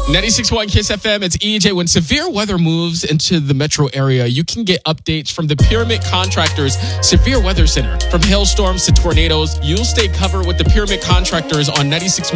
96.1 Kiss FM, it's EJ. When severe weather moves into the metro area, you can get updates from the Pyramid Contractors Severe Weather Center. From hailstorms to tornadoes, you'll stay covered with the Pyramid Contractors on 96.1